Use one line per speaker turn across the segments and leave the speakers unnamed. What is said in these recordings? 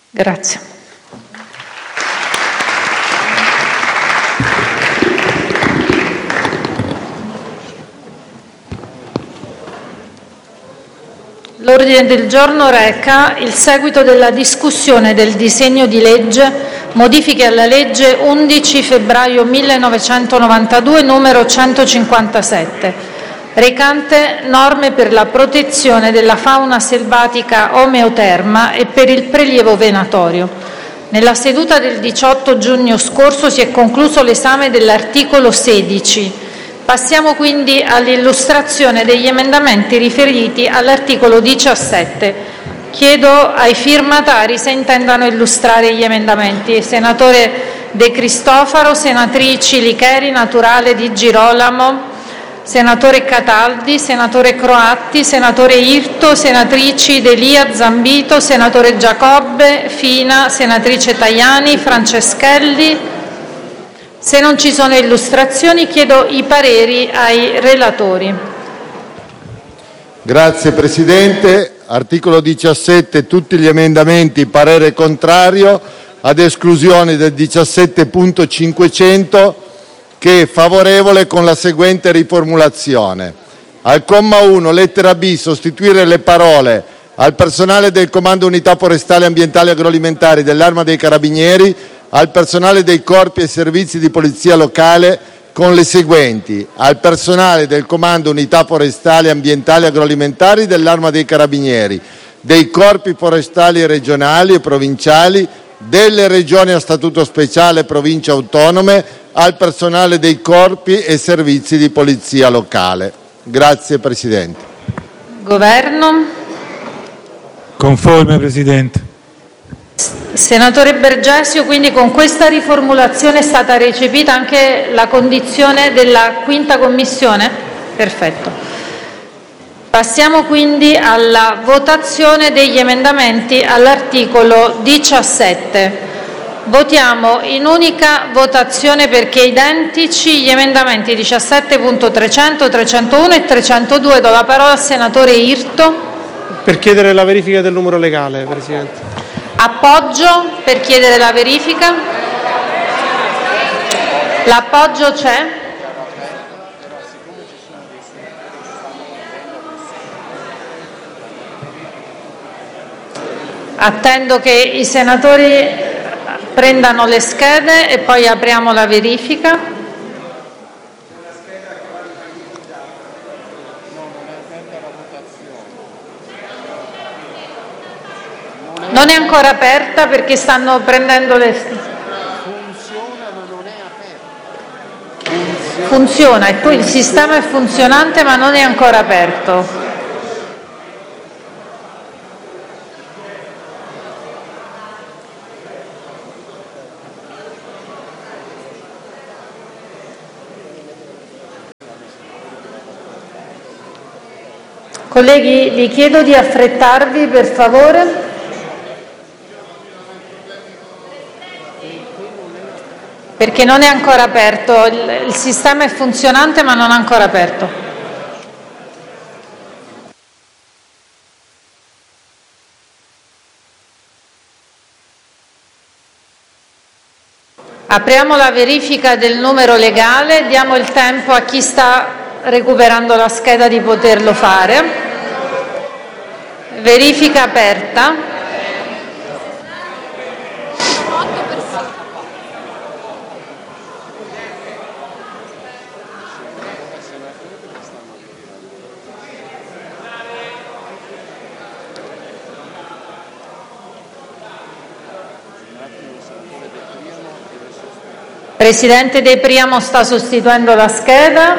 Grazie. L'ordine del giorno reca il seguito della discussione del disegno di legge modifiche alla legge 11 febbraio 1992 numero 157, recante norme per la protezione della fauna selvatica omeoterma e per il prelievo venatorio. Nella seduta del 18 giugno scorso si è concluso l'esame dell'articolo 16. Passiamo quindi all'illustrazione degli emendamenti riferiti all'articolo 17. Chiedo ai firmatari se intendano illustrare gli emendamenti. Senatore De Cristofaro, senatrici Licheri, Naturale, Di Girolamo, senatore Cataldi, senatore Croatti, senatore Irto, senatrici D'Elia, Zambito, senatore Giacobbe, Fina, senatrice Tajani, Franceschelli. Se non ci sono illustrazioni, chiedo i pareri ai relatori.
Grazie Presidente. Articolo 17, tutti gli emendamenti, parere contrario, ad esclusione del 17.500 che è favorevole con la seguente riformulazione. Al comma 1, lettera B, sostituire le parole al personale del Comando Unità Forestali Ambientali Agroalimentari dell'Arma dei Carabinieri al personale dei corpi e servizi di polizia locale con le seguenti: al personale del Comando Unità Forestali Ambientali Agroalimentari dell'Arma dei Carabinieri, dei corpi forestali regionali e provinciali, delle regioni a statuto speciale e province autonome, al personale dei corpi e servizi di polizia locale. Grazie Presidente.
Governo?
Conforme Presidente.
Senatore Bergesio, quindi con questa riformulazione è stata recepita anche la condizione della quinta commissione? Perfetto. Passiamo quindi alla votazione degli emendamenti all'articolo 17. Votiamo in unica votazione perché identici gli emendamenti 17.300, 301 e 302. Do la parola al senatore Irto.
Per chiedere la verifica del numero legale, Presidente.
Appoggio per chiedere la verifica. L'appoggio c'è. Attendo che i senatori prendano le schede e poi apriamo la verifica. Non è ancora aperta perché stanno prendendo le... Funziona ma non è aperta. Funziona, e poi il sistema è funzionante ma non è ancora aperto. Colleghi, vi chiedo di affrettarvi per favore. Perché non è ancora aperto, il sistema è funzionante ma non è ancora aperto. Apriamo la verifica del numero legale, diamo il tempo a chi sta recuperando la scheda di poterlo fare. Verifica aperta. Presidente De Priamo sta sostituendo la scheda.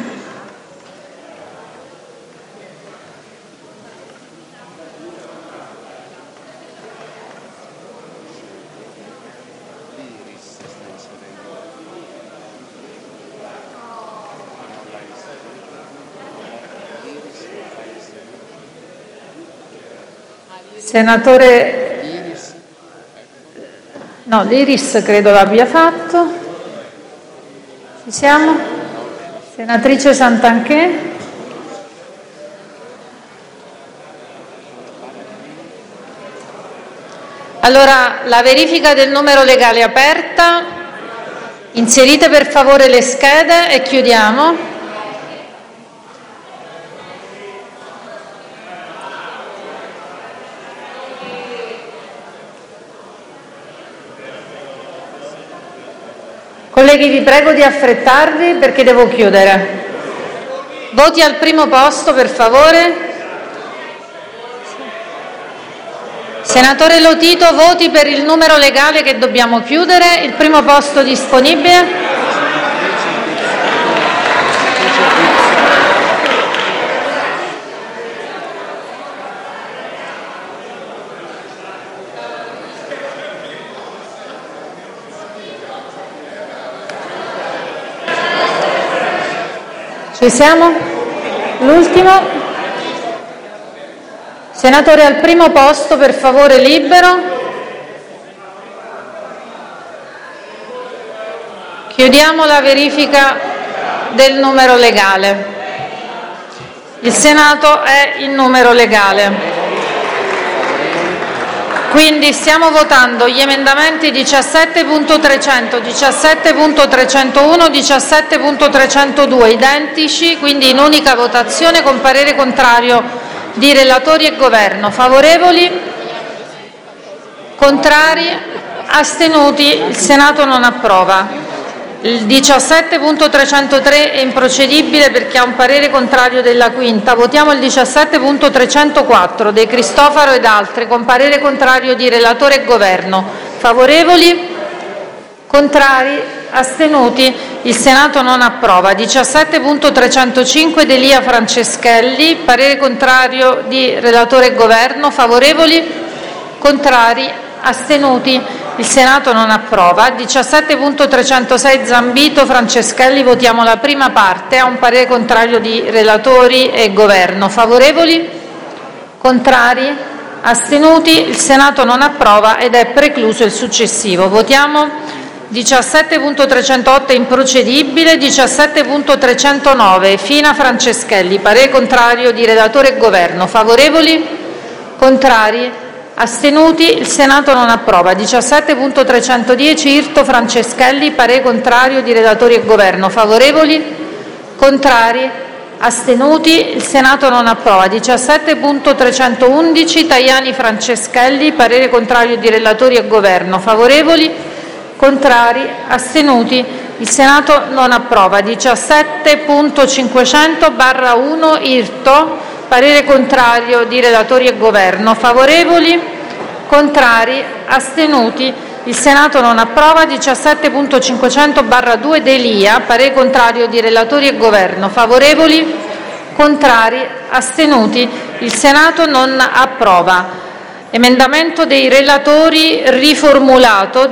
Senatore, no, l'Iris credo l'abbia fatto. Ci siamo? Senatrice Santanchè? Allora, la verifica del numero legale è aperta. Inserite per favore le schede e chiudiamo. Colleghi, vi prego di affrettarvi perché devo chiudere. Voti al primo posto, per favore. Senatore Lotito, voti per il numero legale che dobbiamo chiudere. Il primo posto disponibile. Ci siamo? L'ultimo. Senatore al primo posto, per favore, libero. Chiudiamo la verifica del numero legale. Il Senato è in numero legale. Quindi stiamo votando gli emendamenti 17.300, 17.301, 17.302, identici, quindi in unica votazione con parere contrario di relatori e governo. Favorevoli? Contrari? Astenuti? Il Senato non approva. Il 17.303 è improcedibile perché ha un parere contrario della quinta. Votiamo il 17.304 De Cristofaro ed altri con parere contrario di relatore e governo. Favorevoli? Contrari? Astenuti? Il Senato non approva. 17.305 Delia Franceschelli, parere contrario di relatore e governo. Favorevoli? Contrari? Astenuti? Il Senato non approva. 17.306 Zambito Franceschelli, votiamo la prima parte, ha un parere contrario di relatori e governo. Favorevoli? Contrari? Astenuti? Il Senato non approva ed è precluso il successivo. Votiamo 17.308 improcedibile, 17.309 Fina Franceschelli, parere contrario di relatore e governo. Favorevoli? Contrari? Astenuti? Il Senato non approva. 17.310 Irto Franceschelli, parere contrario di relatori e governo. Favorevoli? Contrari? Astenuti? Il Senato non approva. 17.311 Tajani Franceschelli, parere contrario di relatori e governo. Favorevoli? Contrari? Astenuti? Il Senato non approva. 17.500/1 Irto, parere contrario di relatori e governo. Favorevoli? Contrari? Astenuti? Il Senato non approva. 17.500/2 Delia, parere contrario di relatori e governo. Favorevoli? Contrari? Astenuti? Il Senato non approva. Emendamento dei relatori riformulato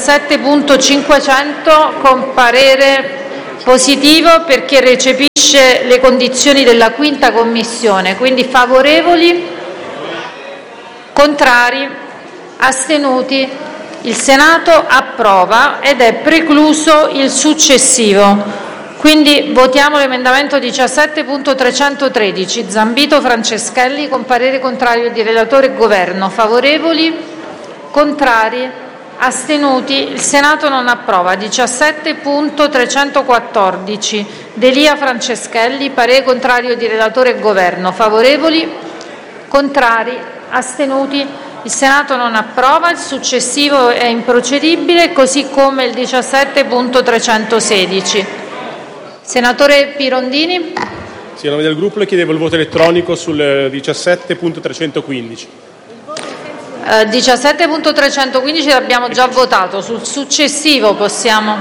17.500 con parere positivo perché recepisce le condizioni della quinta commissione, quindi favorevoli, contrari, astenuti. Il Senato approva ed è precluso il successivo. Quindi votiamo l'emendamento 17.313 Zambito Franceschelli con parere contrario di relatore e governo. Favorevoli? Contrari? Astenuti? Il Senato non approva. 17.314 Delia Franceschelli, parere contrario di relatore e governo. Favorevoli? Contrari? Astenuti? Il Senato non approva. Il successivo è improcedibile, così come il 17.316. Senatore Pirondini.
Sì, a nome del gruppo le chiedevo il voto elettronico sul 17.315.
17.315 l'abbiamo già votato, sul successivo possiamo.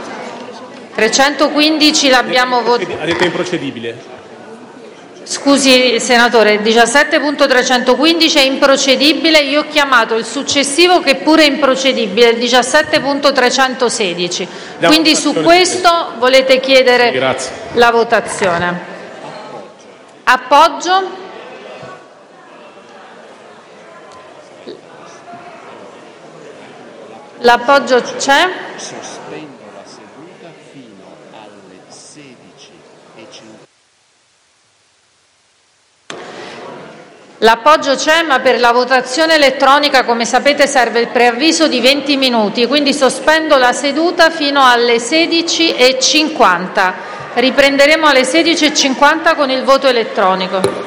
315 l'abbiamo votato.
Ha detto improcedibile.
Scusi senatore, 17.315 è improcedibile, io ho chiamato il successivo che pure è improcedibile, il 17.316. Quindi su questo volete chiedere la votazione. Appoggio? L'appoggio c'è?
Sospendo la seduta fino alle 16:50.
L'appoggio c'è, ma per la votazione elettronica, come sapete, serve il preavviso di 20 minuti, quindi sospendo la seduta fino alle 16:50. Riprenderemo alle 16:50 con il voto elettronico.